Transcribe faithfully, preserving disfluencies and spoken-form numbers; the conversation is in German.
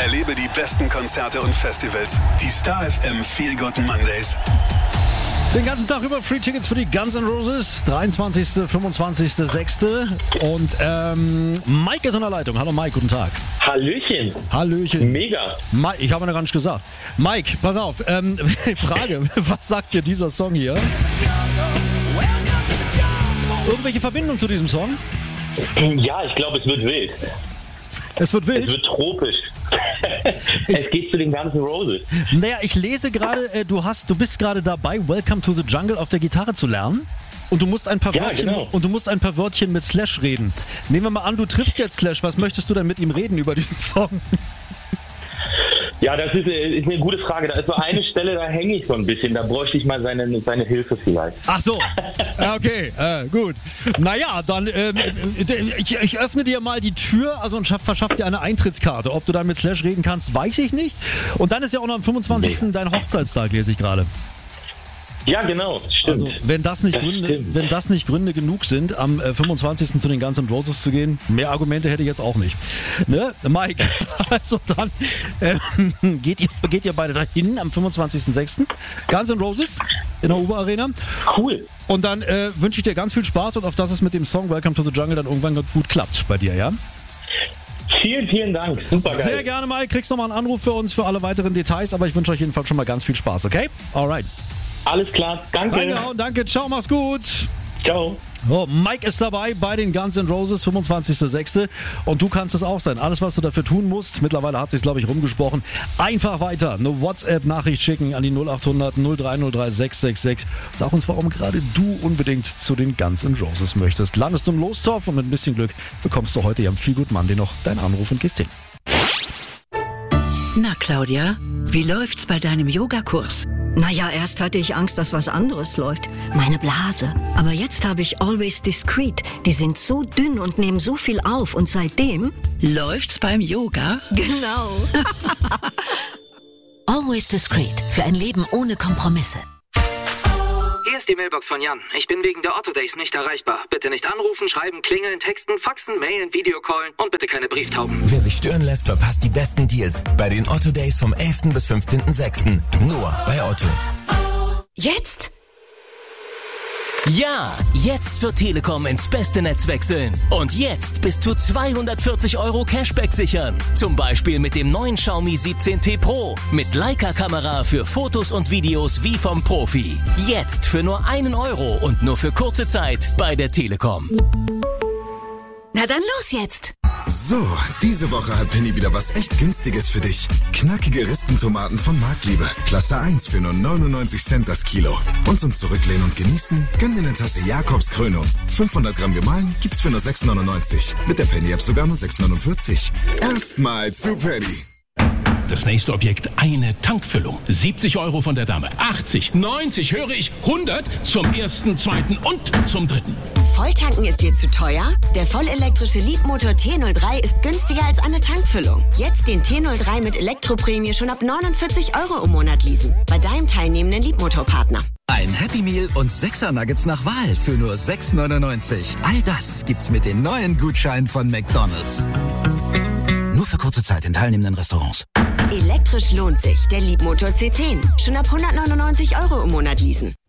Erlebe die besten Konzerte und Festivals. Die Star F M Feel Good Mondays. Den ganzen Tag über Free Tickets für die Guns N' Roses, dreiundzwanzigsten, fünfundzwanzigsten sechsten Und ähm, Mike ist an der Leitung. Hallo Mike, guten Tag. Hallöchen. Hallöchen. Mega. Mike, ich habe noch gar nicht gesagt. Mike, pass auf. Ähm, Frage, was sagt dir dieser Song hier? Irgendwelche Verbindung zu diesem Song? Ja, ich glaube, es wird wild. Es wird wild? Es wird tropisch. Es geht zu den ganzen Roses. Naja, ich lese gerade, äh, du hast, du bist gerade dabei, Welcome to the Jungle auf der Gitarre zu lernen. Und du musst ein paar Ja, Wörtchen genau. und du musst ein paar Wörtchen mit Slash reden. Nehmen wir mal an, du triffst jetzt Slash. Was möchtest du denn mit ihm reden über diesen Song? Ja, das ist, ist eine gute Frage. Da ist so eine Stelle, da hänge ich so ein bisschen. Da bräuchte ich mal seine, seine Hilfe vielleicht. Ach so, okay, äh, gut. Naja, dann ähm, ich, ich öffne dir mal die Tür also und verschaffe dir eine Eintrittskarte. Ob du dann mit Slash reden kannst, weiß ich nicht. Und dann ist ja auch noch am fünfundzwanzigsten dein Hochzeitstag, lese ich gerade. Ja, genau, stimmt. Also, wenn das nicht, Das Gründe, stimmt. wenn das nicht Gründe genug sind, am äh, fünfundzwanzigsten zu den Guns N' Roses zu gehen, mehr Argumente hätte ich jetzt auch nicht. Ne, Mike? Also dann äh, geht, ihr, geht ihr beide dahin am fünfundzwanzigsten sechsten Guns N' Roses in der Uber Arena. Cool. Und dann äh, wünsche ich dir ganz viel Spaß und auf dass es mit dem Song Welcome to the Jungle dann irgendwann gut klappt bei dir, ja? Vielen, vielen Dank. Super geil. Sehr gerne, Mike. Kriegst nochmal einen Anruf für uns für alle weiteren Details, aber ich wünsche euch jedenfalls schon mal ganz viel Spaß, okay? Alright. Alles klar. Danke. Reingehauen, danke. Ciao, mach's gut. Ciao. Oh, Mike ist dabei bei den Guns N' Roses, fünfundzwanzigsten sechsten Und du kannst es auch sein. Alles, was du dafür tun musst, mittlerweile hat sich's, glaube ich, rumgesprochen. Einfach weiter. Eine WhatsApp-Nachricht schicken an die null acht hundert null drei null drei sechs sechs sechs. Sag uns, warum gerade du unbedingt zu den Guns N' Roses möchtest. Landest du im Lostopf und mit ein bisschen Glück bekommst du heute ja am Feel Good Monday noch deinen Anruf und gehst hin. Na, Claudia, wie läuft's bei deinem Yogakurs? Naja, erst hatte ich Angst, dass was anderes läuft. Meine Blase. Aber jetzt habe ich Always Discreet. Die sind so dünn und nehmen so viel auf. Und seitdem... Läuft's beim Yoga? Genau. Always Discreet. Für ein Leben ohne Kompromisse. Hier ist die Mailbox von Jan. Ich bin wegen der Otto Days nicht erreichbar. Bitte nicht anrufen, schreiben, klingeln, texten, faxen, mailen, Videocallen und bitte keine Brieftauben. Wer sich stören lässt, verpasst die besten Deals bei den Otto Days vom elften bis fünfzehnten sechsten Nur bei Otto. Jetzt? Ja, jetzt zur Telekom ins beste Netz wechseln. Und jetzt bis zu zweihundertvierzig Euro Cashback sichern. Zum Beispiel mit dem neuen Xiaomi siebzehn T Pro. Mit Leica-Kamera für Fotos und Videos wie vom Profi. Jetzt für nur einen Euro und nur für kurze Zeit bei der Telekom. Na dann los jetzt. So, diese Woche hat Penny wieder was echt Günstiges für dich. Knackige Ristentomaten von Marktliebe. Klasse eins für nur neunundneunzig Cent das Kilo. Und zum Zurücklehnen und Genießen, gönn dir eine Tasse Jakobs Krönung. fünfhundert Gramm gemahlen gibt's für nur sechs neunundneunzig. Mit der Penny-App sogar nur sechs neunundvierzig. Erstmal zu Penny. Das nächste Objekt, eine Tankfüllung. siebzig Euro von der Dame. achtzig, neunzig, höre ich, hundert zum ersten, zweiten und zum dritten. Volltanken ist dir zu teuer? Der vollelektrische Leapmotor T null drei ist günstiger als eine Tankfüllung. Jetzt den T null drei mit Elektroprämie schon ab neunundvierzig Euro im Monat leasen. Bei deinem teilnehmenden Leapmotor-Partner. Ein Happy Meal und sechser Nuggets nach Wahl für nur sechs neunundneunzig. All das gibt's mit den neuen Gutscheinen von McDonald's. Nur für kurze Zeit in teilnehmenden Restaurants. Elektrisch lohnt sich. Der Leapmotor C zehn. Schon ab hundertneunundneunzig Euro im Monat leasen.